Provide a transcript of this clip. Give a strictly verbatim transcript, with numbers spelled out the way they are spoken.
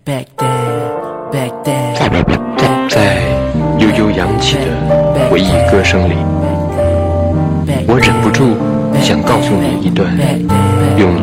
在悠悠扬起的回忆歌声里，我忍不住想告诉你一段用